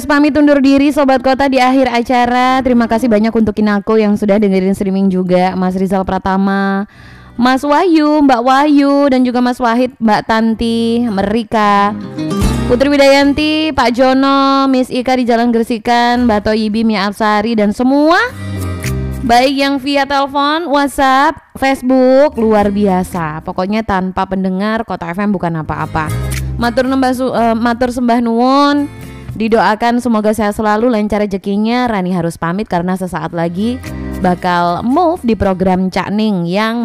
pamit undur diri Sobat Kota di akhir acara. Terima kasih banyak untuk Kinako yang sudah dengerin streaming juga, Mas Rizal Pratama, Mas Wahyu, Mbak Wahyu, dan juga Mas Wahid, Mbak Tanti, Merika, Putri Widayanti, Pak Jono, Miss Ika di Jalan Gersikan, Mbak Toyibi, Mia Absari, dan semua baik yang via telepon, WhatsApp, Facebook, luar biasa. Pokoknya tanpa pendengar Kota FM bukan apa-apa. Matur sembah nuwun, didoakan semoga sehat selalu, lancar rezekinya. Rani harus pamit karena sesaat lagi bakal move di program Cak Ning yang